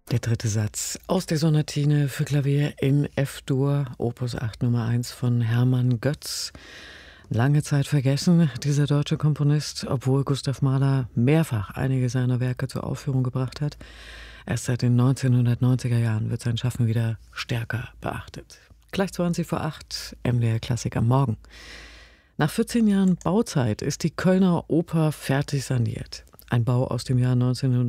Der dritte Satz aus der Sonatine für Klavier in F-Dur, Opus 8 Nummer 1 von Hermann Götz. Lange Zeit vergessen, dieser deutsche Komponist, obwohl Gustav Mahler mehrfach einige seiner Werke zur Aufführung gebracht hat. Erst seit den 1990er Jahren wird sein Schaffen wieder stärker beachtet. Gleich 20 vor 8, MDR Klassik am Morgen. Nach 14 Jahren Bauzeit ist die Kölner Oper fertig saniert. Ein Bau aus dem Jahr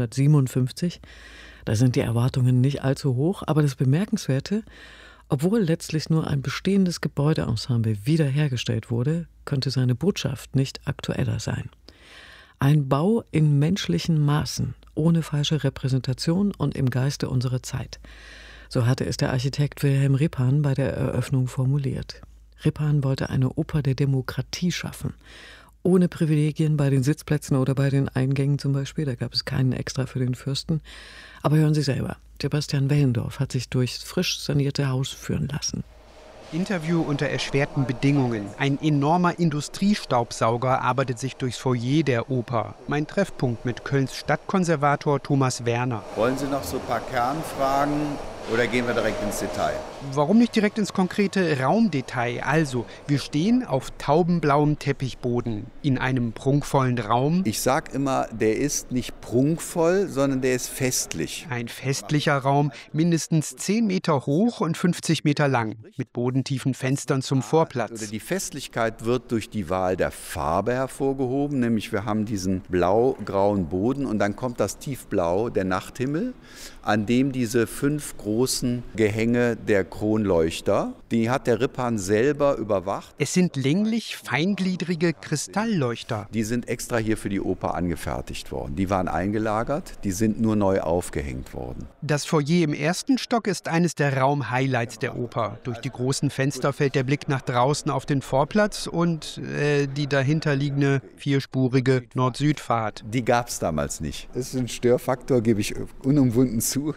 1957. Da sind die Erwartungen nicht allzu hoch, aber das Bemerkenswerte: obwohl letztlich nur ein bestehendes Gebäudeensemble wiederhergestellt wurde, könnte seine Botschaft nicht aktueller sein. Ein Bau in menschlichen Maßen, ohne falsche Repräsentation und im Geiste unserer Zeit. So hatte es der Architekt Wilhelm Ripan bei der Eröffnung formuliert. Ripan wollte eine Oper der Demokratie schaffen. Ohne Privilegien bei den Sitzplätzen oder bei den Eingängen zum Beispiel. Da gab es keinen extra für den Fürsten. Aber hören Sie selber. Sebastian Wellendorf hat sich durchs frisch sanierte Haus führen lassen. Interview unter erschwerten Bedingungen. Ein enormer Industriestaubsauger arbeitet sich durchs Foyer der Oper. Mein Treffpunkt mit Kölns Stadtkonservator Thomas Werner. Wollen Sie noch so ein paar Kernfragen oder gehen wir direkt ins Detail? Warum nicht direkt ins konkrete Raumdetail? Also, wir stehen auf taubenblauem Teppichboden in einem prunkvollen Raum. Ich sag immer, der ist nicht prunkvoll, sondern der ist festlich. Ein festlicher Raum, mindestens 10 Meter hoch und 50 Meter lang, mit bodentiefen Fenstern zum Vorplatz. Die Festlichkeit wird durch die Wahl der Farbe hervorgehoben, nämlich wir haben diesen blau-grauen Boden und dann kommt das Tiefblau, der Nachthimmel, an dem diese 5 großen Gehänge der Kronleuchter, die hat der Ripan selber überwacht. Es sind länglich feingliedrige Kristallleuchter. Die sind extra hier für die Oper angefertigt worden. Die waren eingelagert, die sind nur neu aufgehängt worden. Das Foyer im ersten Stock ist eines der Raumhighlights der Oper. Durch die großen Fenster fällt der Blick nach draußen auf den Vorplatz und die dahinterliegende vierspurige Nord-Süd-Fahrt. Die gab es damals nicht. Das ist ein Störfaktor, gebe ich unumwunden zu.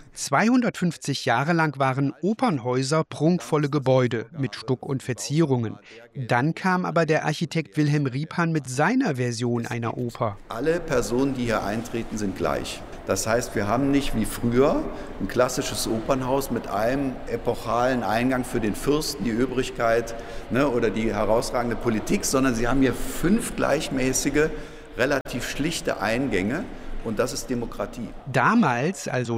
250 Jahre lang waren Opernhäuser prunkvolle Gebäude mit Stuck und Verzierungen. Dann kam aber der Architekt Wilhelm Ripan mit seiner Version einer Oper. Alle Personen, die hier eintreten, sind gleich. Das heißt, wir haben nicht wie früher ein klassisches Opernhaus mit einem epochalen Eingang für den Fürsten, die Obrigkeit, oder die herausragende Politik, sondern Sie haben hier 5 gleichmäßige, relativ schlichte Eingänge. Und das ist Demokratie. Damals, also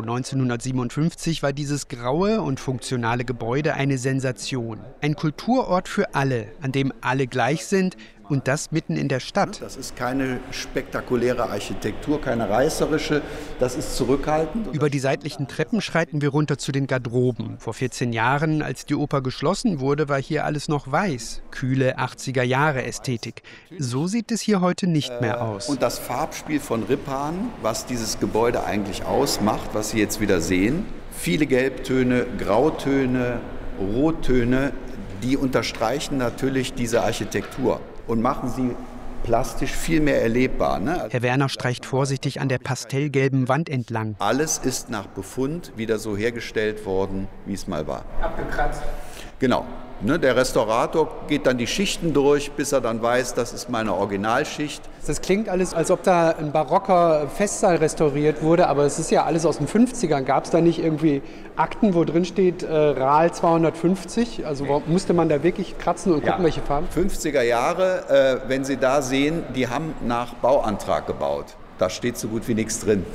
1957, war dieses graue und funktionale Gebäude eine Sensation. Ein Kulturort für alle, an dem alle gleich sind und das mitten in der Stadt. Das ist keine spektakuläre Architektur, keine reißerische, das ist zurückhaltend. Über die seitlichen Treppen schreiten wir runter zu den Garderoben. Vor 14 Jahren, als die Oper geschlossen wurde, war hier alles noch weiß. Kühle 80er-Jahre-Ästhetik. So sieht es hier heute nicht mehr aus. Und das Farbspiel von Ripan, was dieses Gebäude eigentlich ausmacht, was Sie jetzt wieder sehen, viele Gelbtöne, Grautöne, Rottöne, die unterstreichen natürlich diese Architektur und machen sie plastisch viel mehr erlebbar. Herr Werner streicht vorsichtig an der pastellgelben Wand entlang. Alles ist nach Befund wieder so hergestellt worden, wie es mal war. Abgekratzt. Genau. Der Restaurator geht dann die Schichten durch, bis er dann weiß, das ist meine Originalschicht. Das klingt alles, als ob da ein barocker Festsaal restauriert wurde, aber es ist ja alles aus den 50ern. Gab es da nicht irgendwie Akten, wo drin steht RAL 250? Also musste man da wirklich kratzen und gucken, welche Farben? 50er Jahre, wenn Sie da sehen, die haben nach Bauantrag gebaut. Da steht so gut wie nichts drin.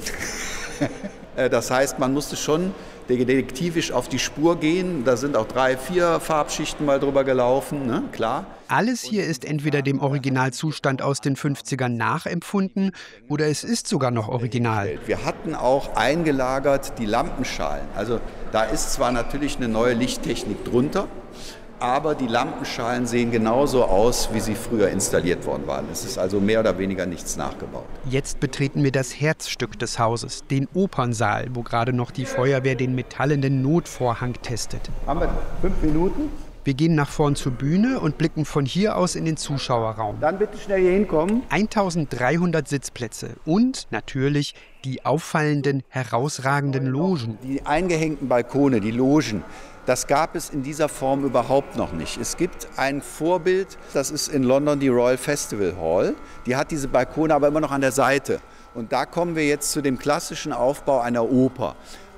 Das heißt, man musste schon detektivisch auf die Spur gehen. Da sind auch 3, 4 Farbschichten mal drüber gelaufen, klar. Alles hier ist entweder dem Originalzustand aus den 50ern nachempfunden oder es ist sogar noch original. Wir hatten auch eingelagert die Lampenschalen. Also da ist zwar natürlich eine neue Lichttechnik drunter, aber die Lampenschalen sehen genauso aus, wie sie früher installiert worden waren. Es ist also mehr oder weniger nichts nachgebaut. Jetzt betreten wir das Herzstück des Hauses, den Opernsaal, wo gerade noch die Feuerwehr den metallenen Notvorhang testet. Haben wir 5 Minuten? Wir gehen nach vorn zur Bühne und blicken von hier aus in den Zuschauerraum. Dann bitte schnell hier hinkommen. 1300 Sitzplätze und natürlich die auffallenden, herausragenden Logen. Die eingehängten Balkone, die Logen. Das gab es in dieser Form überhaupt noch nicht. Es gibt ein Vorbild, das ist in London die Royal Festival Hall. Die hat diese Balkone aber immer noch an der Seite. Und da kommen wir jetzt zu dem klassischen Aufbau einer Oper.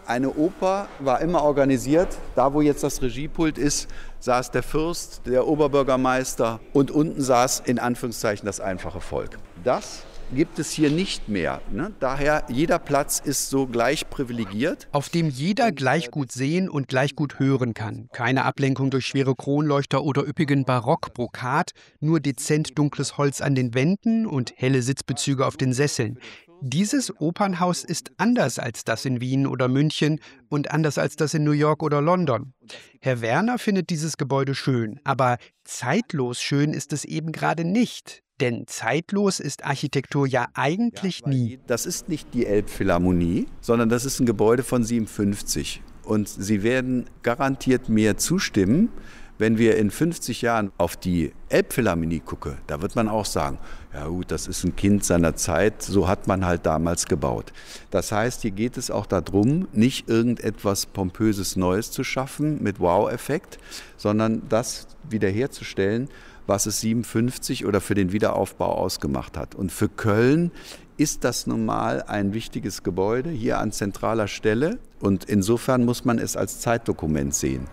Eine Oper war immer organisiert. Da, wo jetzt das Regiepult ist, saß der Fürst, der Oberbürgermeister und unten saß in Anführungszeichen das einfache Volk. Das gibt es hier nicht mehr. Ne? Daher, jeder Platz ist so gleich privilegiert. Auf dem jeder gleich gut sehen und gleich gut hören kann. Keine Ablenkung durch schwere Kronleuchter oder üppigen Barockbrokat, nur dezent dunkles Holz an den Wänden und helle Sitzbezüge auf den Sesseln. Dieses Opernhaus ist anders als das in Wien oder München und anders als das in New York oder London. Herr Werner findet dieses Gebäude schön, aber zeitlos schön ist es eben gerade nicht. Denn zeitlos ist Architektur ja eigentlich nie. Das ist nicht die Elbphilharmonie, sondern das ist ein Gebäude von 57. Und Sie werden garantiert mir zustimmen, wenn wir in 50 Jahren auf die Elbphilharmonie gucken, da wird man auch sagen, ja gut, das ist ein Kind seiner Zeit, so hat man halt damals gebaut. Das heißt, hier geht es auch darum, nicht irgendetwas Pompöses Neues zu schaffen mit Wow-Effekt, sondern das wiederherzustellen, was es 57 oder für den Wiederaufbau ausgemacht hat. Und für Köln ist das nun mal ein wichtiges Gebäude, hier an zentraler Stelle. Und insofern muss man es als Zeitdokument sehen.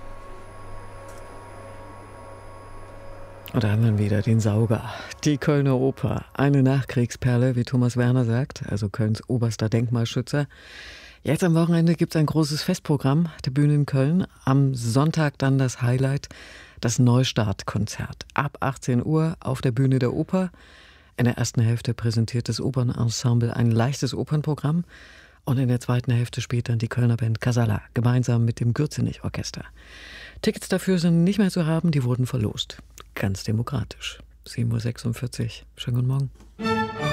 Und da haben wir wieder den Sauger, die Kölner Oper. Eine Nachkriegsperle, wie Thomas Werner sagt, also Kölns oberster Denkmalschützer. Jetzt am Wochenende gibt es ein großes Festprogramm der Bühne in Köln. Am Sonntag dann das Highlight, das Neustartkonzert. Ab 18 Uhr auf der Bühne der Oper. In der ersten Hälfte präsentiert das Opernensemble ein leichtes Opernprogramm. Und in der zweiten Hälfte spielt dann die Kölner Band Casala gemeinsam mit dem Gürzenich-Orchester. Tickets dafür sind nicht mehr zu haben, die wurden verlost. Ganz demokratisch. 7.46 Uhr. Schönen guten Morgen.